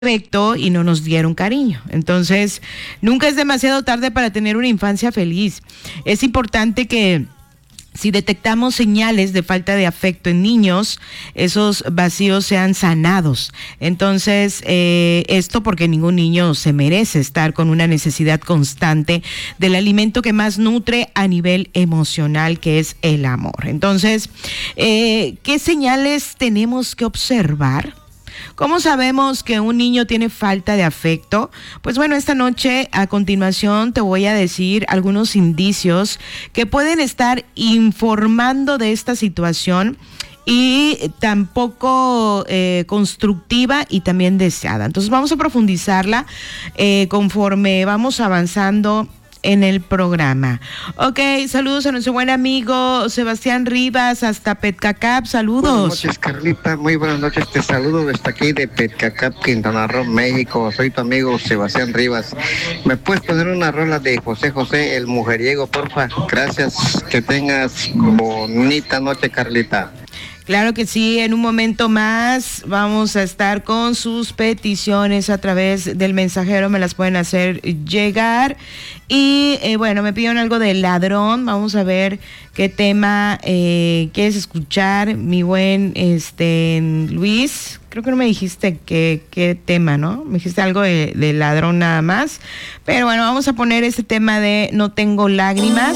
afecto y no nos dieron cariño. Entonces, nunca es demasiado tarde para tener una infancia feliz. Es importante que si detectamos señales de falta de afecto en niños, esos vacíos sean sanados. Entonces, esto porque ningún niño se merece estar con una necesidad constante del alimento que más nutre a nivel emocional, que es el amor. Entonces, ¿qué señales tenemos que observar? ¿Cómo sabemos que un niño tiene falta de afecto? Pues bueno, esta noche a continuación te voy a decir algunos indicios que pueden estar informando de esta situación y tampoco constructiva y también deseada. Entonces vamos a profundizarla conforme vamos avanzando en el programa. Ok, saludos a nuestro buen amigo Sebastián Rivas hasta Petcacap, saludos. Buenas noches, Carlita, muy buenas noches, te saludo desde aquí de Petcacap, Quintana Roo, México. Soy tu amigo Sebastián Rivas. ¿Me puedes poner una rola de José José, el mujeriego, porfa? Gracias, que tengas bonita noche, Carlita. Claro que sí, en un momento más vamos a estar con sus peticiones a través del mensajero, me las pueden hacer llegar. Y bueno, me pidieron algo de Ladrón, vamos a ver qué tema quieres escuchar, mi buen Luis. Creo que no me dijiste qué tema, ¿no? Me dijiste algo de Ladrón nada más. Pero bueno, vamos a poner este tema de No tengo lágrimas.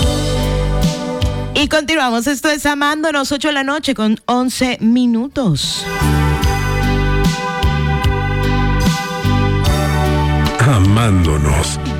Y continuamos, esto es Amándonos, 8 de la noche con 11 minutos. Amándonos.